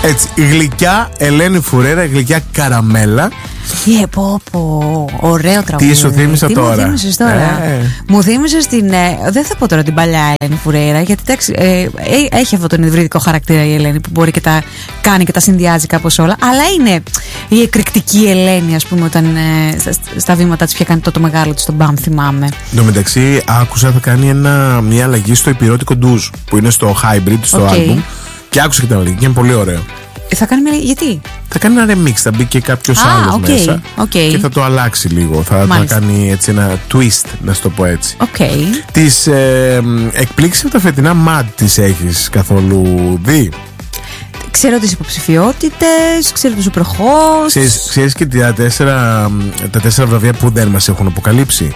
Έτσι, γλυκιά Ελένη Φουρέρα, γλυκιά καραμέλα. Ωραίο τραγούδι. Τι σου θύμισα τώρα? Μου θύμισες τώρα. Μου θύμισες την. Δεν θα πω τώρα την παλιά Ελένη Φουρέρα, γιατί έχει αυτόν τον υβριδικό χαρακτήρα η Ελένη που μπορεί και τα κάνει και τα συνδυάζει κάπως όλα. Αλλά είναι η εκρηκτική Ελένη, ας πούμε, όταν στα βήματα της πια κάνει το μεγάλο της τον μπαμ, θυμάμαι. Εν τω μεταξύ, άκουσα θα κάνει μια αλλαγή στο υπηρώτικο ντουζ που είναι στο Hybrid, στο album. Και άκουσα και την αλλαγή και είναι πολύ ωραίο. Θα κάνει γιατί? Θα κάνει ένα remix, θα μπει και κάποιος άλλος μέσα και θα το αλλάξει λίγο. Θα κάνει έτσι ένα twist, να σου το πω έτσι. Τις εκπλήξεις από τα φετινά MAD τις έχεις καθόλου δει? Ξέρω τις υποψηφιότητες, ξέρω τους υπερχώς. Ξέρεις και τα 4 βραβεία που δεν μας έχουν αποκαλύψει?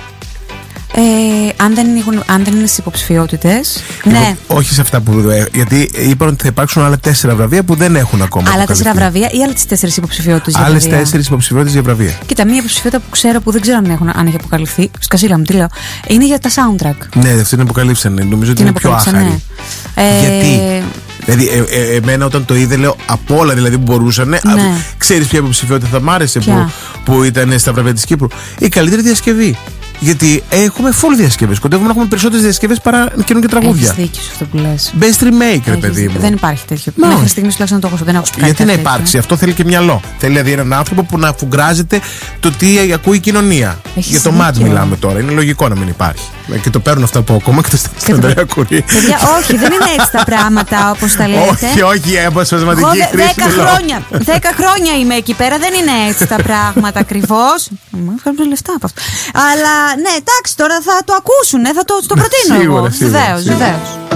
Αν δεν είναι στις υποψηφιότητες. Ναι. Όχι σε αυτά που. Γιατί είπαν ότι θα υπάρξουν άλλα 4 βραβεία που δεν έχουν ακόμα. Άλλα 4 βραβεία ή άλλες 4 υποψηφιότητες? Άλλες 4 υποψηφιότητες για βραβεία. Κοίτα, μία υποψηφιότητα που ξέρω που δεν ξέρω αν έχει αποκαλυφθεί. Σκασίλα μου, τι λέω. Είναι για τα soundtrack. Ναι, αυτή την αποκαλύψανε. Νομίζω ότι είναι πιο άχαρη. Γιατί? Δηλαδή, εμένα όταν το είδε, λέω από όλα δηλαδή που μπορούσαν. Ναι. Ξέρεις ποια υποψηφιότητα θα μ' άρεσε που ήταν στα βραβεία της Κύπρου? Η καλύτερη διασκευή. Γιατί έχουμε full διασκευές. Κοντεύουμε να έχουμε περισσότερες διασκευές παρά καινούργια τραγούδια. Έχεις δίκιο σε αυτό που λες. Best remake, ρε παιδί μου. Δεν υπάρχει τέτοιο. Μέχρι στιγμής τουλάχιστον το έχω. Δεν έχω πει. Γιατί να υπάρξει? Αυτό θέλει και μυαλό. Θέλει δηλαδή έναν άνθρωπο που να αφουγκράζεται το τι ακούει η κοινωνία. Για το MAD μιλάμε τώρα. Είναι λογικό να μην υπάρχει. Και το παίρνουν αυτά που ακόμα και το στην Ανδρέα Κουρί. Όχι, δεν είναι έτσι τα πράγματα όπως τα λέτε. Όχι, αποσπασματική χρήση. 10 χρόνια είμαι εκεί πέρα. Δεν είναι έτσι τα πράγματα ακριβώς. Μου βγάζουν λεφτά από αυτό. Αλλά ναι, εντάξει, τώρα θα το ακούσουν, θα το προτείνω εγώ. Βεβαίως.